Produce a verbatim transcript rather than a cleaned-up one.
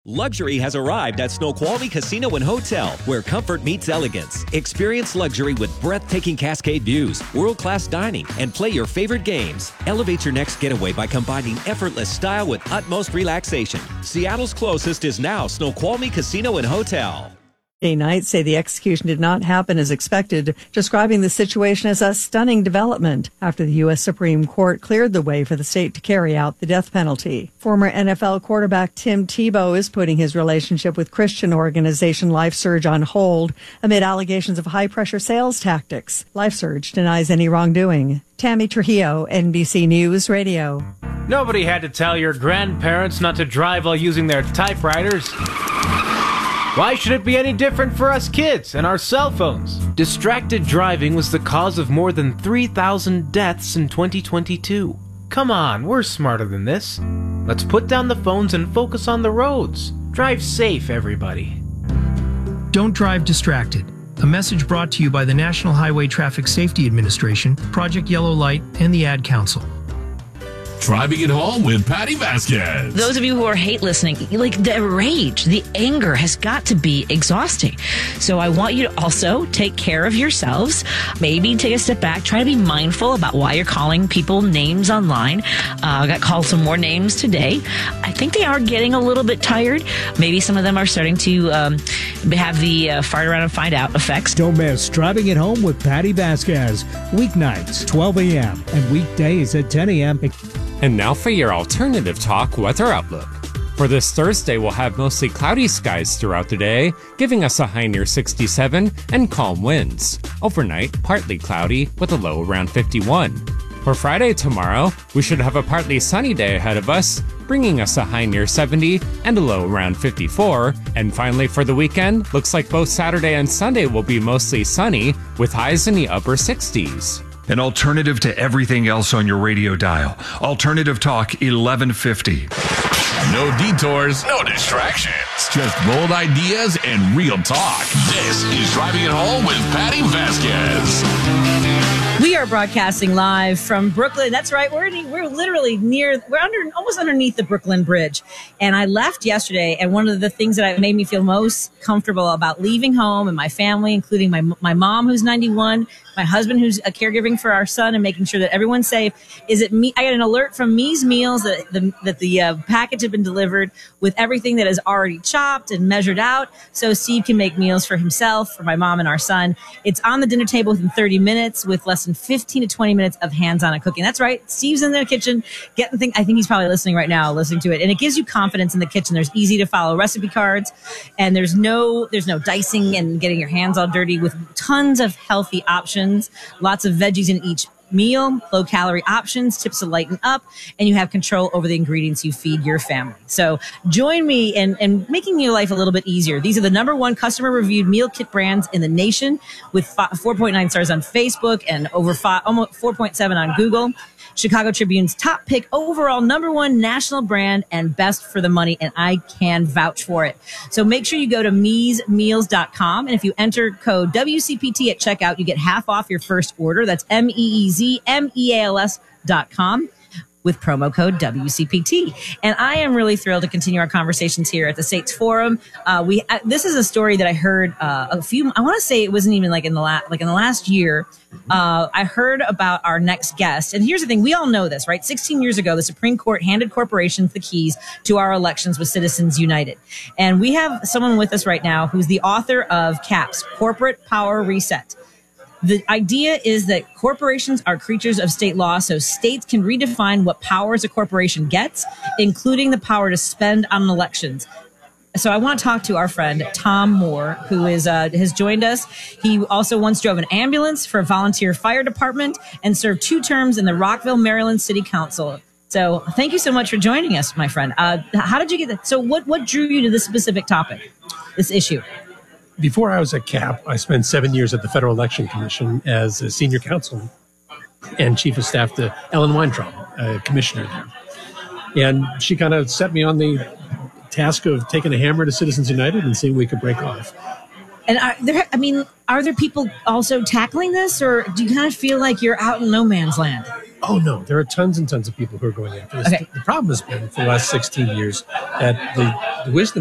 Luxury has arrived at Snoqualmie Casino and Hotel, where comfort meets elegance. Experience luxury with breathtaking Cascade views, world-class dining, and play your favorite games. Elevate your next getaway by combining effortless style with utmost relaxation. Seattle's closest is now Snoqualmie Casino and Hotel. Knights say the execution did not happen as expected, describing the situation as a stunning development after the U S Supreme Court cleared the way for the state to carry out the death penalty. Former N F L quarterback Tim Tebow is putting his relationship with Christian organization LifeSurge on hold amid allegations of high-pressure sales tactics. LifeSurge denies any wrongdoing. Tammy Trujillo, N B C News Radio. Nobody had to tell your grandparents not to drive while using their typewriters. Why should it be any different for us kids and our cell phones? Distracted driving was the cause of more than three thousand deaths in twenty twenty-two. Come on, we're smarter than this. Let's put down the phones and focus on the roads. Drive safe, everybody. Don't drive distracted. A message brought to you by the National Highway Traffic Safety Administration, Project Yellow Light, and the Ad Council. Driving it home with Patty Vasquez. Those of you who are hate listening, like the rage, the anger has got to be exhausting. So I want you to also take care of yourselves. Maybe take a step back. Try to be mindful about why you're calling people names online. Uh, I got called some more names today. I think they are getting a little bit tired. Maybe some of them are starting to um, have the uh, fart around and find out effects. Don't miss Driving It Home with Patty Vasquez. Weeknights, twelve a.m. and weekdays at ten a.m. And now for your alternative talk weather outlook. For this Thursday, we'll have mostly cloudy skies throughout the day, giving us a high near sixty-seven and calm winds. Overnight, partly cloudy with a low around fifty-one. For Friday tomorrow, we should have a partly sunny day ahead of us, bringing us a high near seventy and a low around fifty-four. And finally for the weekend, looks like both Saturday and Sunday will be mostly sunny with highs in the upper sixties. An alternative to everything else on your radio dial. Alternative Talk eleven fifty. No detours, no distractions. Just bold ideas and real talk. This is Driving It Home with Patty Vasquez. We are broadcasting live from Brooklyn. That's right. We're in, we're literally near, we're under almost underneath the Brooklyn Bridge. And I left yesterday, and one of the things that made me feel most comfortable about leaving home and my family, including my my mom who's ninety-one, my husband who's a caregiving for our son and making sure that everyone's safe, is that me. I got an alert from Me's Meals that the that the uh, package had been delivered with everything that is already chopped and measured out, so Steve can make meals for himself, for my mom, and our son. It's on the dinner table within thirty minutes with less than fifteen to twenty minutes of hands-on cooking. That's right. Steve's in the kitchen getting things. I think he's probably listening right now, listening to it. And it gives you confidence in the kitchen. There's easy to follow recipe cards, and there's no, there's no dicing and getting your hands all dirty, with tons of healthy options, lots of veggies in each meal, low calorie options, tips to lighten up, and you have control over the ingredients you feed your family. So join me in, in making your life a little bit easier. These are the number one customer reviewed meal kit brands in the nation, with four point nine stars on Facebook and over five, almost four point seven on Google. Chicago Tribune's top pick, overall number one national brand, and best for the money, and I can vouch for it. So make sure you go to mees meals dot com, and if you enter code W C P T at checkout, you get half off your first order. That's M E E Z M E A L S dot com with promo code W C P T. And I am really thrilled to continue our conversations here at the States Forum. Uh, we uh, this is a story that I heard uh, a few. I want to say it wasn't even like in the last like in the last year. Uh, I heard about our next guest. And here's the thing. We all know this, right? sixteen years ago, the Supreme Court handed corporations the keys to our elections with Citizens United. And we have someone with us right now who's the author of CAPS, Corporate Power Reset. The idea is that corporations are creatures of state law, so states can redefine what powers a corporation gets, including the power to spend on elections. So I want to talk to our friend Tom Moore, who is uh, has joined us. He also once drove an ambulance for a volunteer fire department and served two terms in the Rockville, Maryland City Council. So thank you so much for joining us, my friend. Uh, how did you get that? So what, what drew you to this specific topic, this issue? Before I was at C A P, I spent seven years at the Federal Election Commission as a senior counsel and chief of staff to Ellen Weintraub, a commissioner there. And she kind of set me on the task of taking a hammer to Citizens United and seeing we could break off. And are there, I mean, are there people also tackling this, or do you kind of feel like you're out in no man's land? Oh, no, there are tons and tons of people who are going after this. Okay. The problem has been for the last sixteen years that the, the wisdom